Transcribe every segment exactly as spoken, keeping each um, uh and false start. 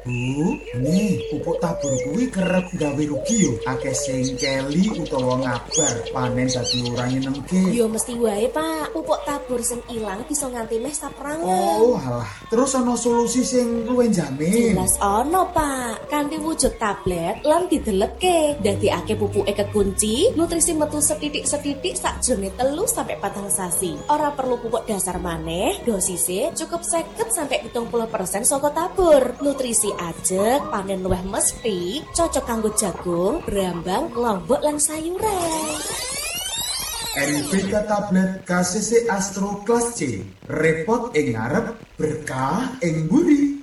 Bu, nih pupuk tabur kuwi kerep gawe rugi yo. Akeh sing keli utawa ngabar panen dadi ora nyenengke. Yo mesti wae pak, pupuk tabur sing ilang bisa nganti meh saprangan. Oh, alah. Terus ana solusi sing luwih jamin. Jelas ono pak, kanthi wujud tablet lan didelepke. Dadekake pupuke kekunci, nutrisi metu setitik-setitik sakjroning telu sampai patang sasi. Ora perlu pupuk dasar maneh, dosise cukup seket sampai pitung puluh persen saka tabur. Nutrisi ajeg, panen luwih mesti, cocok kanggo jagung, brambang, lombok lan sayuran. N B K tablet K C C Astro Kelas C. Repot ing ngarep, berkah ing mburi.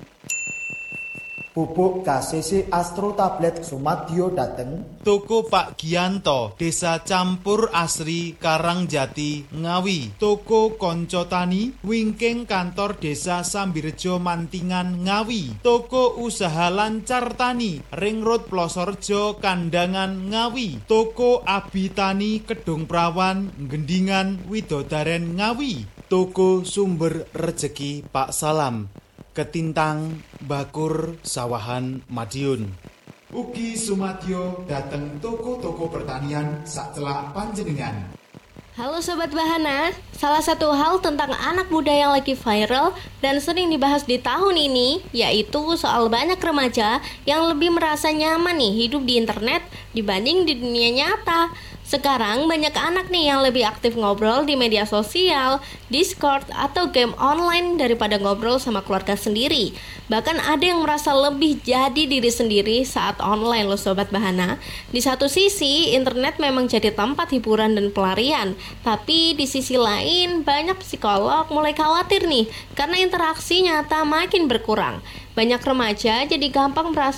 Pupuk K C C Astro Tablet Sumadyo dateng Toko Pak Gianto, Desa Campur Asri, Karangjati, Ngawi. Toko Konco Tani, wingking kantor Desa Sambirejo Mantingan, Ngawi. Toko Usaha Lancar Tani, Ring Road Plosorjo, Kandangan, Ngawi. Toko Abi Tani, Kedung Prawan, Gendingan, Widodaren, Ngawi. Toko Sumber Rejeki Pak Salam, Ketintang, Bakur, Sawahan, Madiun. Ugi Sumadyo dateng toko-toko pertanian sacelak panjenengan. Halo Sobat Bahana, salah satu hal tentang anak muda yang lagi viral dan sering dibahas di tahun ini yaitu soal banyak remaja yang lebih merasa nyaman nih hidup di internet dibanding di dunia nyata. Sekarang banyak anak nih yang lebih aktif ngobrol di media sosial, Discord, atau game online daripada ngobrol sama keluarga sendiri. Bahkan ada yang merasa lebih jadi diri sendiri saat online loh Sobat Bahana. Di satu sisi, internet memang jadi tempat hiburan dan pelarian. Tapi di sisi lain, banyak psikolog mulai khawatir nih karena interaksi nyata makin berkurang. Banyak remaja jadi gampang merasa